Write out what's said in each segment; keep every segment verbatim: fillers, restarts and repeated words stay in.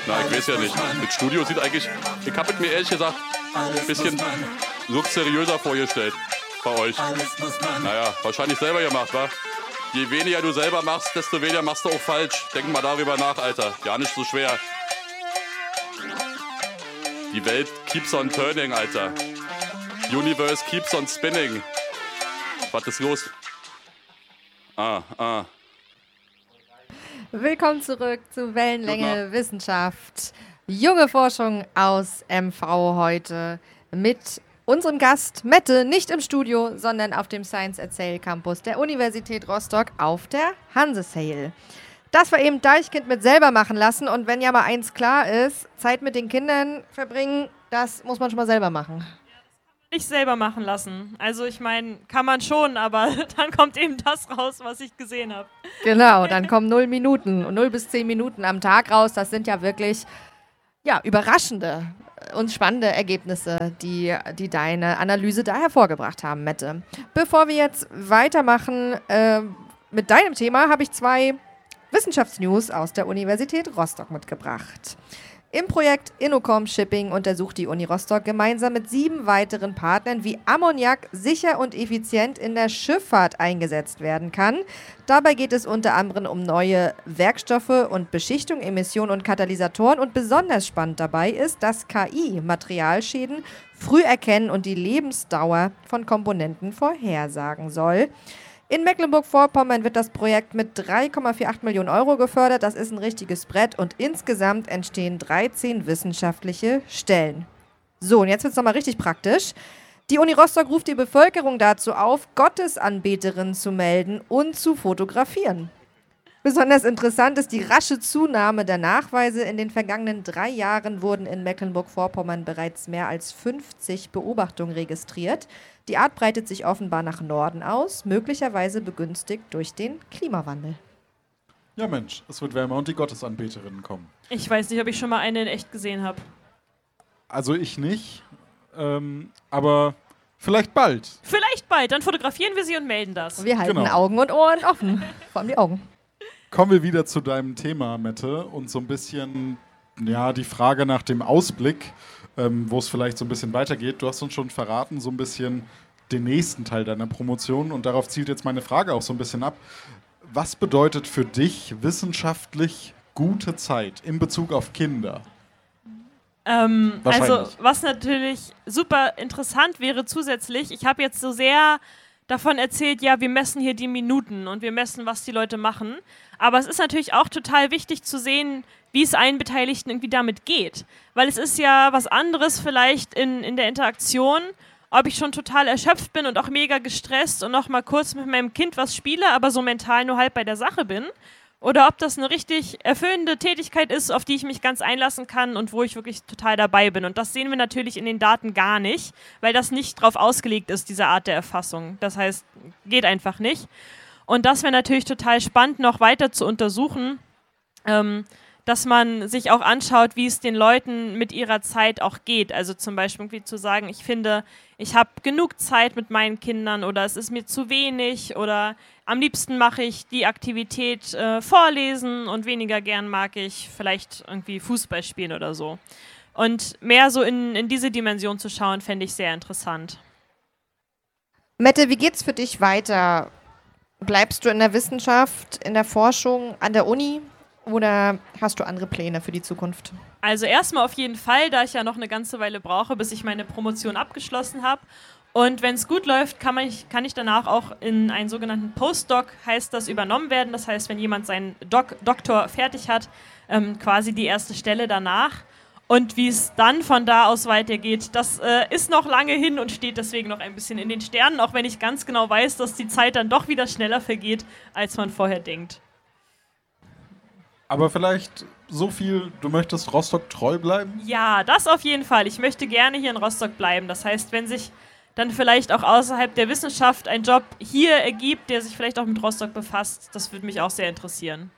Na, ich weiß ja nicht. Das Studio sieht eigentlich, ich habe es mir ehrlich gesagt ein bisschen luxuriöser vorgestellt bei euch. Naja, wahrscheinlich selber gemacht, wa? Je weniger du selber machst, desto weniger machst du auch falsch. Denk mal darüber nach, Alter. Gar nicht so schwer. Die Welt keeps on turning, Alter. Universe keeps on spinning. Was ist los? Ah, ah. Willkommen zurück zu Wellenlänge Wissenschaft. Junge Forschung aus M V heute mit unserem Gast Mette, nicht im Studio, sondern auf dem Science Erzähl Campus der Universität Rostock auf der Hansesale. Das war eben Deichkind mit selber machen lassen und wenn ja mal eins klar ist, Zeit mit den Kindern verbringen, das muss man schon mal selber machen. Nicht selber machen lassen. Also ich meine, kann man schon, aber dann kommt eben das raus, was ich gesehen habe. Genau, dann kommen null Minuten und null bis zehn Minuten am Tag raus. Das sind ja wirklich ja, überraschende und spannende Ergebnisse, die, die deine Analyse da hervorgebracht haben, Mette. Bevor wir jetzt weitermachen äh, mit deinem Thema, habe ich zwei Wissenschaftsnews aus der Universität Rostock mitgebracht. Im Projekt Innocom Shipping untersucht die Uni Rostock gemeinsam mit sieben weiteren Partnern, wie Ammoniak sicher und effizient in der Schifffahrt eingesetzt werden kann. Dabei geht es unter anderem um neue Werkstoffe und Beschichtung, Emissionen und Katalysatoren. Und besonders spannend dabei ist, dass K I Materialschäden früh erkennen und die Lebensdauer von Komponenten vorhersagen soll. In Mecklenburg-Vorpommern wird das Projekt mit drei Komma achtundvierzig Millionen Euro gefördert. Das ist ein richtiges Brett und insgesamt entstehen dreizehn wissenschaftliche Stellen. So, und jetzt wird es nochmal richtig praktisch. Die Uni Rostock ruft die Bevölkerung dazu auf, Gottesanbeterinnen zu melden und zu fotografieren. Besonders interessant ist die rasche Zunahme der Nachweise. In den vergangenen drei Jahren wurden in Mecklenburg-Vorpommern bereits mehr als fünfzig Beobachtungen registriert. Die Art breitet sich offenbar nach Norden aus, möglicherweise begünstigt durch den Klimawandel. Ja Mensch, es wird wärmer und die Gottesanbeterinnen kommen. Ich weiß nicht, ob ich schon mal eine in echt gesehen habe. Also ich nicht, ähm, aber vielleicht bald. Vielleicht bald, dann fotografieren wir sie und melden das. Wir halten Genau. Augen und Ohren offen, vor allem die Augen. Kommen wir wieder zu deinem Thema, Mette, und so ein bisschen ja, die Frage nach dem Ausblick, ähm, wo es vielleicht so ein bisschen weitergeht. Du hast uns schon verraten, so ein bisschen den nächsten Teil deiner Promotion und darauf zielt jetzt meine Frage auch so ein bisschen ab. Was bedeutet für dich wissenschaftlich gute Zeit in Bezug auf Kinder? Ähm, also was natürlich super interessant wäre zusätzlich, ich habe jetzt so sehr davon erzählt, ja, wir messen hier die Minuten und wir messen, was die Leute machen. Aber es ist natürlich auch total wichtig zu sehen, wie es allen Beteiligten irgendwie damit geht. Weil es ist ja was anderes vielleicht in, in der Interaktion, ob ich schon total erschöpft bin und auch mega gestresst und noch mal kurz mit meinem Kind was spiele, aber so mental nur halb bei der Sache bin. Oder ob das eine richtig erfüllende Tätigkeit ist, auf die ich mich ganz einlassen kann und wo ich wirklich total dabei bin. Und das sehen wir natürlich in den Daten gar nicht, weil das nicht drauf ausgelegt ist, diese Art der Erfassung. Das heißt, geht einfach nicht. Und das wäre natürlich total spannend, noch weiter zu untersuchen, ähm, dass man sich auch anschaut, wie es den Leuten mit ihrer Zeit auch geht. Also zum Beispiel irgendwie zu sagen, ich finde, ich habe genug Zeit mit meinen Kindern oder es ist mir zu wenig oder am liebsten mache ich die Aktivität äh, vorlesen und weniger gern mag ich vielleicht irgendwie Fußball spielen oder so. Und mehr so in, in diese Dimension zu schauen, fände ich sehr interessant. Mette, wie geht's für dich weiter? Bleibst du in der Wissenschaft, in der Forschung, an der Uni? Oder hast du andere Pläne für die Zukunft? Also erstmal auf jeden Fall, da ich ja noch eine ganze Weile brauche, bis ich meine Promotion abgeschlossen habe. Und wenn es gut läuft, kann, man, kann ich danach auch in einen sogenannten Postdoc, heißt das, übernommen werden. Das heißt, wenn jemand seinen Doc, Doktor fertig hat, ähm, quasi die erste Stelle danach. Und wie es dann von da aus weitergeht, das äh, ist noch lange hin und steht deswegen noch ein bisschen in den Sternen, auch wenn ich ganz genau weiß, dass die Zeit dann doch wieder schneller vergeht, als man vorher denkt. Aber vielleicht so viel, du möchtest Rostock treu bleiben? Ja, das auf jeden Fall. Ich möchte gerne hier in Rostock bleiben. Das heißt, wenn sich dann vielleicht auch außerhalb der Wissenschaft ein Job hier ergibt, der sich vielleicht auch mit Rostock befasst, das würde mich auch sehr interessieren.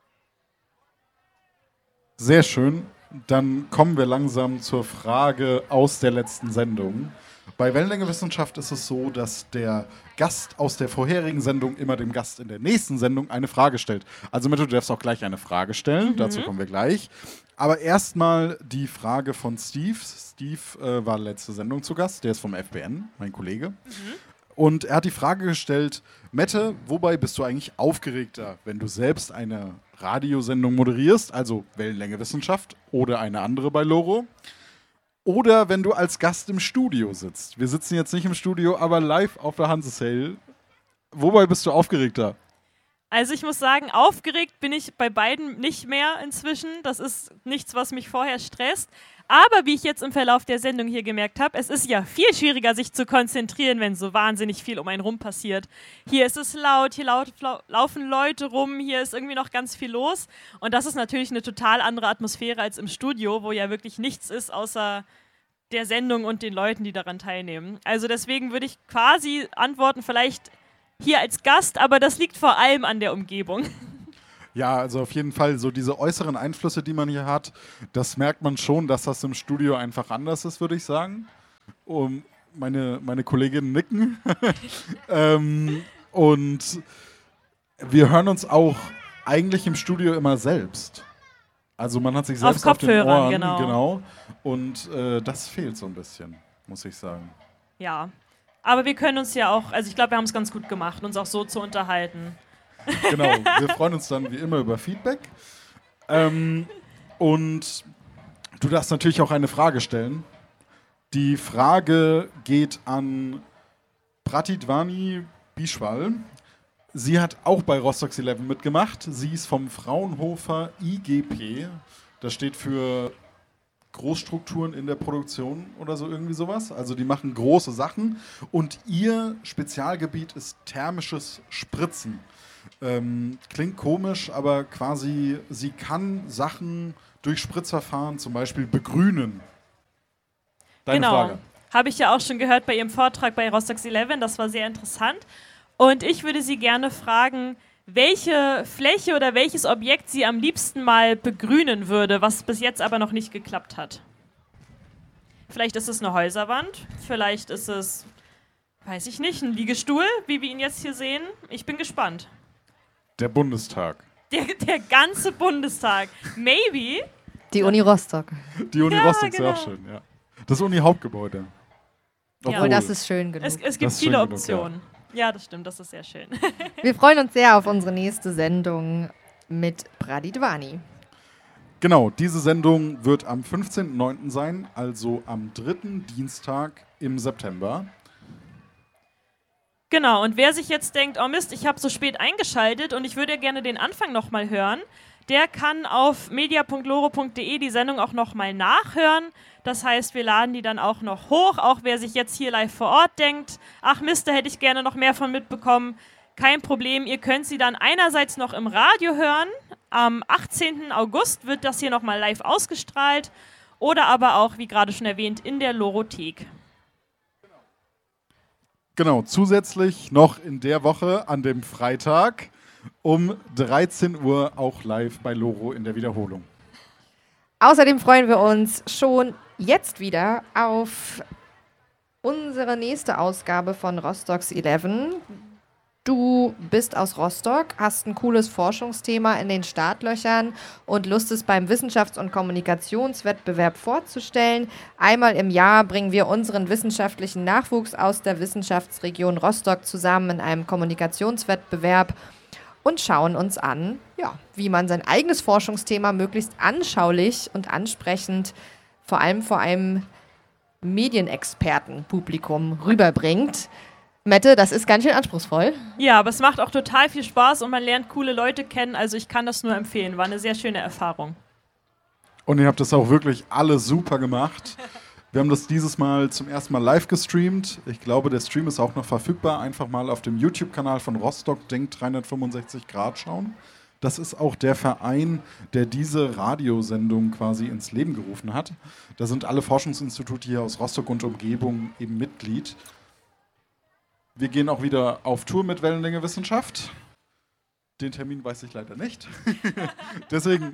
Sehr schön. Dann kommen wir langsam zur Frage aus der letzten Sendung. Bei Wellenlänge Wissenschaft ist es so, dass der Gast aus der vorherigen Sendung immer dem Gast in der nächsten Sendung eine Frage stellt. Also Mette, du darfst auch gleich eine Frage stellen, mhm. dazu kommen wir gleich. Aber erstmal die Frage von Steve. Steve äh, war letzte Sendung zu Gast, der ist vom F B N, mein Kollege. Mhm. Und er hat die Frage gestellt, Mette, wobei bist du eigentlich aufgeregter, wenn du selbst eine Radiosendung moderierst, also Wellenlänge Wissenschaft oder eine andere bei Loro? Oder wenn du als Gast im Studio sitzt. Wir sitzen jetzt nicht im Studio, aber live auf der Hanse-Sale. Wobei bist du aufgeregter? Also ich muss sagen, aufgeregt bin ich bei beiden nicht mehr inzwischen. Das ist nichts, was mich vorher stresst. Aber wie ich jetzt im Verlauf der Sendung hier gemerkt habe, es ist ja viel schwieriger, sich zu konzentrieren, wenn so wahnsinnig viel um einen rum passiert. Hier ist es laut, hier laut, laufen Leute rum, hier ist irgendwie noch ganz viel los. Und das ist natürlich eine total andere Atmosphäre als im Studio, wo ja wirklich nichts ist, außer der Sendung und den Leuten, die daran teilnehmen. Also deswegen würde ich quasi antworten, vielleicht hier als Gast, aber das liegt vor allem an der Umgebung. Ja, also auf jeden Fall so diese äußeren Einflüsse, die man hier hat, das merkt man schon, dass das im Studio einfach anders ist, würde ich sagen. Um, meine, meine Kolleginnen nicken. ähm, und wir hören uns auch eigentlich im Studio immer selbst. Also man hat sich selbst auf, auf den Ohren, genau. genau und äh, das fehlt so ein bisschen, muss ich sagen. Ja, aber wir können uns ja auch, also ich glaube, wir haben es ganz gut gemacht, uns auch so zu unterhalten. Genau, wir freuen uns dann wie immer über Feedback. Ähm, und du darfst natürlich auch eine Frage stellen. Die Frage geht an Pratidvani Bischwal. Sie hat auch bei Rostock elf mitgemacht. Sie ist vom Fraunhofer I G P. Das steht für Großstrukturen in der Produktion oder so irgendwie sowas. Also die machen große Sachen. Und ihr Spezialgebiet ist thermisches Spritzen. Ähm, klingt komisch, aber quasi sie kann Sachen durch Spritzverfahren zum Beispiel begrünen. Deine genau. Frage. Habe ich ja auch schon gehört bei ihrem Vortrag bei Rostock elf. Das war sehr interessant. Und ich würde Sie gerne fragen, welche Fläche oder welches Objekt Sie am liebsten mal begrünen würde, was bis jetzt aber noch nicht geklappt hat. Vielleicht ist es eine Häuserwand, vielleicht ist es, weiß ich nicht, ein Liegestuhl, wie wir ihn jetzt hier sehen. Ich bin gespannt. Der Bundestag. Der, der ganze Bundestag. Maybe. Die Uni Rostock. Die Uni ja, Rostock, genau. Sehr schön, ja. Das Uni-Hauptgebäude. Ja, und das ist schön genug. Es, es gibt viele Optionen. Genug, ja. ja, das stimmt, das ist sehr schön. Wir freuen uns sehr auf unsere nächste Sendung mit Pratidvani. Genau, diese Sendung wird am fünfzehnten neunten sein, also am dritten Dienstag im September. Genau, und wer sich jetzt denkt, oh Mist, ich habe so spät eingeschaltet und ich würde gerne den Anfang nochmal hören, der kann auf media punkt loro punkt de die Sendung auch nochmal nachhören. Das heißt, wir laden die dann auch noch hoch, auch wer sich jetzt hier live vor Ort denkt, ach Mist, da hätte ich gerne noch mehr von mitbekommen. Kein Problem, ihr könnt sie dann einerseits noch im Radio hören. Am achtzehnten August wird das hier nochmal live ausgestrahlt oder aber auch, wie gerade schon erwähnt, in der Lorothek. Genau, zusätzlich noch in der Woche an dem Freitag um dreizehn Uhr auch live bei Loro in der Wiederholung. Außerdem freuen wir uns schon jetzt wieder auf unsere nächste Ausgabe von Rostock elf. Du bist aus Rostock, hast ein cooles Forschungsthema in den Startlöchern und Lust, es beim Wissenschafts- und Kommunikationswettbewerb vorzustellen. Einmal im Jahr bringen wir unseren wissenschaftlichen Nachwuchs aus der Wissenschaftsregion Rostock zusammen in einem Kommunikationswettbewerb und schauen uns an, ja, wie man sein eigenes Forschungsthema möglichst anschaulich und ansprechend, vor allem vor einem Medienexpertenpublikum rüberbringt. Mette, das ist ganz schön anspruchsvoll. Ja, aber es macht auch total viel Spaß und man lernt coole Leute kennen. Also ich kann das nur empfehlen. War eine sehr schöne Erfahrung. Und ihr habt das auch wirklich alle super gemacht. Wir haben das dieses Mal zum ersten Mal live gestreamt. Ich glaube, der Stream ist auch noch verfügbar. Einfach mal auf dem YouTube-Kanal von Rostock Denk dreihundertfünfundsechzig Grad schauen. Das ist auch der Verein, der diese Radiosendung quasi ins Leben gerufen hat. Da sind alle Forschungsinstitute hier aus Rostock und Umgebung eben Mitglied. Wir gehen auch wieder auf Tour mit Wellenlänge Wissenschaft. Den Termin weiß ich leider nicht. Deswegen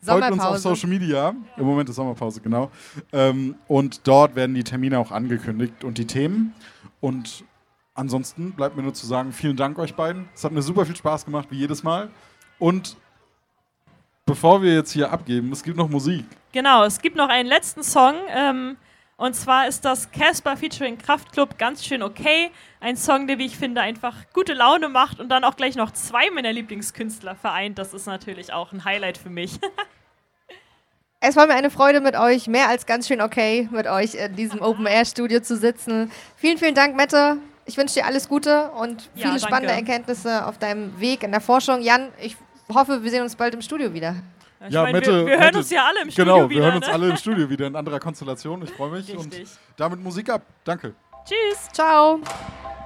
Folgt uns auf Social Media. Im Moment ist Sommerpause, genau. Ähm, und dort werden die Termine auch angekündigt und die Themen. Und ansonsten bleibt mir nur zu sagen, vielen Dank euch beiden. Es hat mir super viel Spaß gemacht, wie jedes Mal. Und bevor wir jetzt hier abgeben, es gibt noch Musik. Genau, es gibt noch einen letzten Song. Ähm, und zwar ist das Casper featuring Kraftklub ganz schön okay. Ein Song, der, wie ich finde, einfach gute Laune macht und dann auch gleich noch zwei meiner Lieblingskünstler vereint. Das ist natürlich auch ein Highlight für mich. Es war mir eine Freude mit euch, mehr als ganz schön okay, mit euch in diesem Open-Air-Studio zu sitzen. Vielen, vielen Dank, Mette. Ich wünsche dir alles Gute und viele ja, spannende Erkenntnisse auf deinem Weg in der Forschung. Jan, ich hoffe, wir sehen uns bald im Studio wieder. Ich ja, mein, Mette, wir, wir hören Mette, uns ja alle im Studio genau, wieder. Genau, wir hören uns ne? alle im Studio wieder in anderer Konstellation. Ich freue mich. Richtig. Und damit Musik ab. Danke. Tschüss. Ciao.